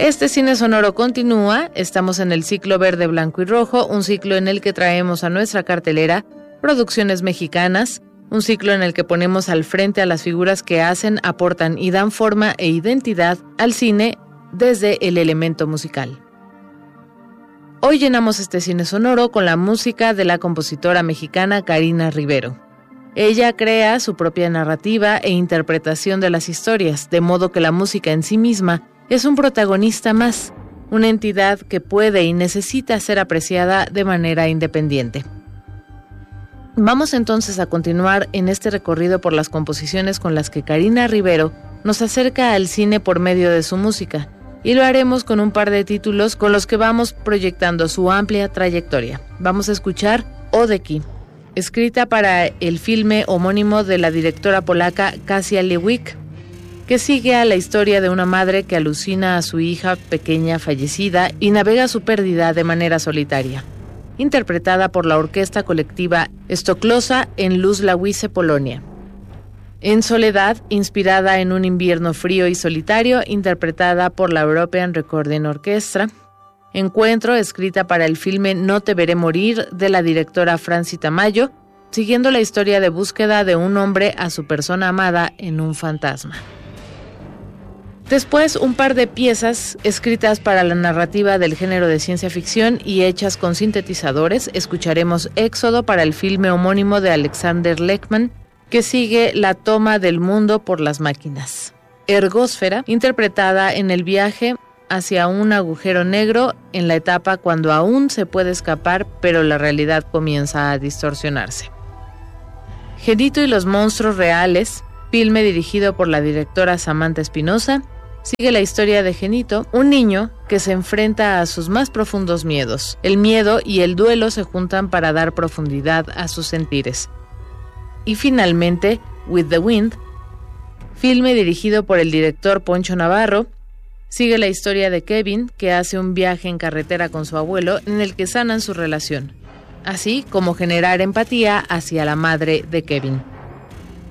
Este cine sonoro continúa, estamos en el ciclo verde, blanco y rojo, un ciclo en el que traemos a nuestra cartelera producciones mexicanas, un ciclo en el que ponemos al frente a las figuras que hacen, aportan y dan forma e identidad al cine desde el elemento musical. Hoy llenamos este cine sonoro con la música de la compositora mexicana Karina Rivero. Ella crea su propia narrativa e interpretación de las historias, de modo que la música en sí misma es un protagonista más, una entidad que puede y necesita ser apreciada de manera independiente. Vamos entonces a continuar en este recorrido por las composiciones con las que Karina Rivero nos acerca al cine por medio de su música, y lo haremos con un par de títulos con los que vamos proyectando su amplia trayectoria. Vamos a escuchar Odeki, escrita para el filme homónimo de la directora polaca Kasia Lewicz, que sigue a la historia de una madre que alucina a su hija pequeña fallecida y navega su pérdida de manera solitaria. Interpretada por la orquesta colectiva Stoklosa en Luslawice, Polonia. En Soledad, inspirada en un invierno frío y solitario, interpretada por la European Recording Orchestra. Encuentro, escrita para el filme No te veré morir, de la directora Franci Tamayo, siguiendo la historia de búsqueda de un hombre a su persona amada en un fantasma. Después, un par de piezas escritas para la narrativa del género de ciencia ficción y hechas con sintetizadores. Escucharemos Éxodo para el filme homónimo de Alexander Lechman, que sigue la toma del mundo por las máquinas. Ergósfera, interpretada en el viaje hacia un agujero negro en la etapa cuando aún se puede escapar, pero la realidad comienza a distorsionarse. Genito y los monstruos reales, filme dirigido por la directora Samantha Espinosa, sigue la historia de Genito, un niño que se enfrenta a sus más profundos miedos. El miedo y el duelo se juntan para dar profundidad a sus sentires. Y finalmente, With the Wind, filme dirigido por el director Poncho Navarro, sigue la historia de Kevin, que hace un viaje en carretera con su abuelo en el que sanan su relación, así como generar empatía hacia la madre de Kevin.